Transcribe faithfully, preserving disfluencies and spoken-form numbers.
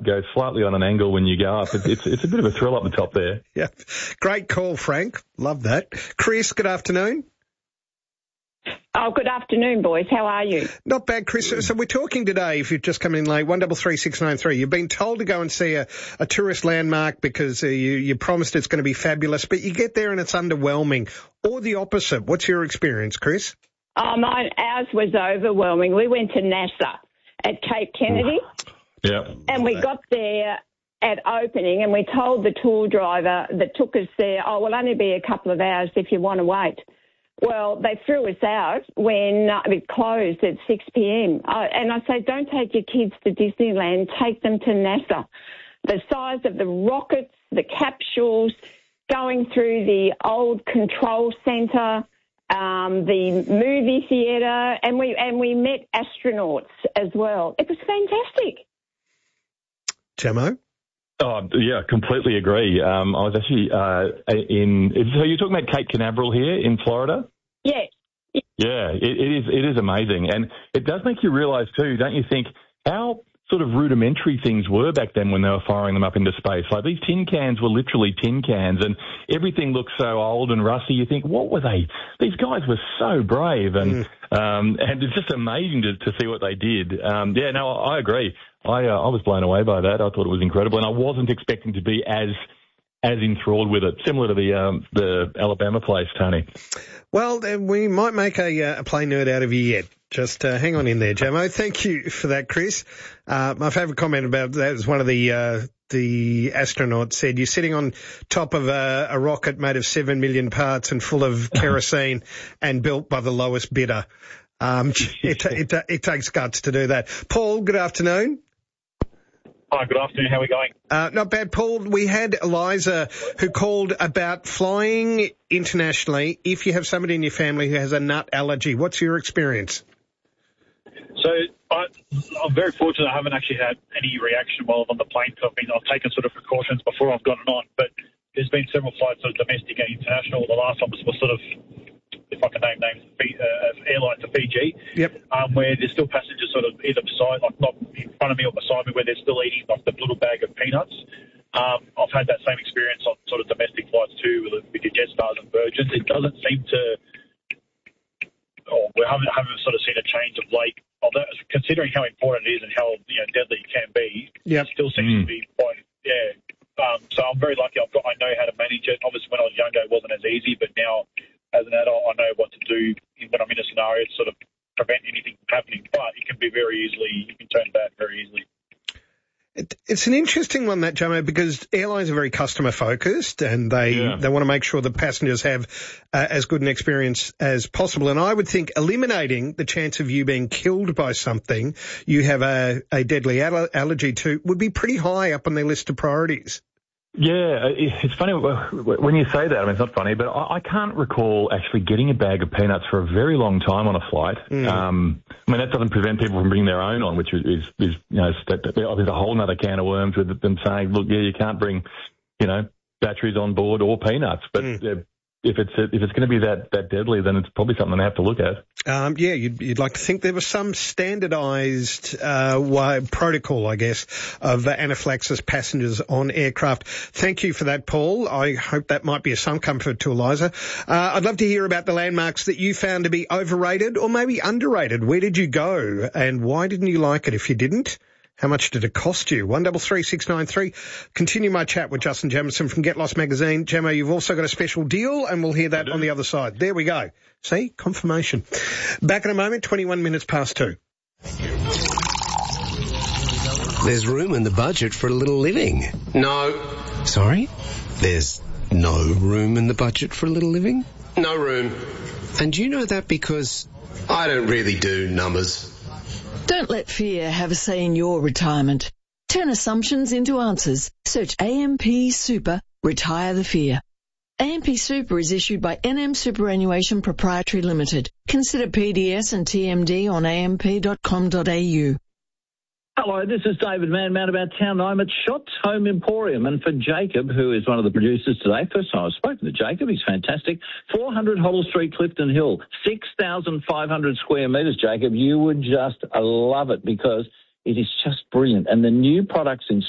up goes slightly on an angle when you go up. It's, it's, it's a bit of a thrill up the top there. Yeah. Great call, Frank. Love that. Chris, good afternoon. Oh, good afternoon, boys. How are you? Not bad, Chris. So we're talking today, if you've just come in late, one double three six nine three. You've been told to go and see a, a tourist landmark because uh, you, you promised it's going to be fabulous, but you get there and it's underwhelming. Or the opposite. What's your experience, Chris? Oh, mine, ours was overwhelming. We went to NASA at Cape Kennedy. Yeah. And we got there at opening and we told the tour driver that took us there, oh, we'll only be a couple of hours if you want to wait. Well, they threw us out when uh, it closed at six p.m. Uh, and I say, don't take your kids to Disneyland, take them to NASA. The size of the rockets, the capsules, going through the old control centre, um, the movie theatre, and we and we met astronauts as well. It was fantastic. Jamo? Oh, yeah, completely agree. Um, I was actually uh, in, so you're talking about Cape Canaveral here in Florida? Yes. Yeah, it, it is It is amazing. And it does make you realise too, don't you think, how sort of rudimentary things were back then when they were firing them up into space. Like these tin cans were literally tin cans and everything looks so old and rusty. You think, what were they? These guys were so brave and mm. um, and it's just amazing to, to see what they did. Um, yeah, no, I agree. I uh, I was blown away by that. I thought it was incredible, and I wasn't expecting to be as as enthralled with it. Similar to the um, the Alabama place, Tony. Well, then we might make a, uh, a play nerd out of you yet. Just uh, hang on in there, Jamo. Thank you for that, Chris. Uh, my favourite comment about that was one of the uh, the astronauts said, "You're sitting on top of a, a rocket made of seven million parts and full of kerosene and built by the lowest bidder." Um, it, it, it, it takes guts to do that. Paul, good afternoon. Hi, good afternoon. How are we going? Uh, not bad, Paul. We had Eliza who called about flying internationally if you have somebody in your family who has a nut allergy. What's your experience? So I, I'm very fortunate I haven't actually had any reaction while I'm on the plane. So I've, been, I've taken sort of precautions before I've gotten on. But there's been several flights, sort of domestic and international. The last one was, was sort of, if I can name names, uh, airline to Fiji, yep. um, where there's still passengers sort of either beside, like not in front of me or beside me, where they're still eating like the little bag of peanuts. Um, I've had that same experience on sort of domestic flights too with, with your Jetsstars and Virgins. It doesn't seem to, or we haven't, haven't sort of seen a change of late. Although, considering how important it is and how you know deadly it can be, yep. it still seems mm. to be quite, yeah. Um, so I'm very lucky. I've got, I know how to manage it. Obviously, when I was younger, it wasn't as easy, but now, as an adult, I know what to do when I'm in a scenario to sort of prevent anything from happening. But it can be very easily, you can turn bad very easily. It, it's an interesting one, that, Jamo, because airlines are very customer-focused and they, yeah. they want to make sure the passengers have uh, as good an experience as possible. And I would think eliminating the chance of you being killed by something you have a, a deadly aller- allergy to would be pretty high up on their list of priorities. Yeah, it's funny when you say that. I mean, it's not funny, but I can't recall actually getting a bag of peanuts for a very long time on a flight. Mm. Um, I mean, that doesn't prevent people from bringing their own on, which is, is, is you know, there's a whole other can of worms with them saying, look, yeah, you can't bring, you know, batteries on board or peanuts, but mm. if it's if it's going to be that, that deadly, then it's probably something they have to look at. Um, yeah, you'd, you'd like to think there was some standardised uh, way, protocol, I guess, of uh, anaphylaxis passengers on aircraft. Thank you for that, Paul. I hope that might be of some comfort to Eliza. Uh, I'd love to hear about the landmarks that you found to be overrated or maybe underrated. Where did you go and why didn't you like it if you didn't? How much did it cost you? One double three six nine three. Continue my chat with Justin Jamieson from Get Lost magazine. Jamo, you've also got a special deal, and we'll hear that on the other side. There we go. See? Confirmation. Back in a moment, twenty-one minutes past two. There's room in the budget for a little living. No. Sorry? There's no room in the budget for a little living? No room. And you know that because I don't really do numbers. Don't let fear have a say in your retirement. Turn assumptions into answers. Search A M P Super, Retire the Fear. A M P Super is issued by N M Superannuation Proprietary Limited. Consider P D S and T M D on a m p dot com dot a u. Hello, this is David Mann, man about town. I'm at Shots Home Emporium, and for Jacob, who is one of the producers today, first time I've spoken to Jacob, he's fantastic. four hundred Hoddle Street, Clifton Hill, six thousand five hundred square metres, Jacob. You would just love it because it is just brilliant. And the new products in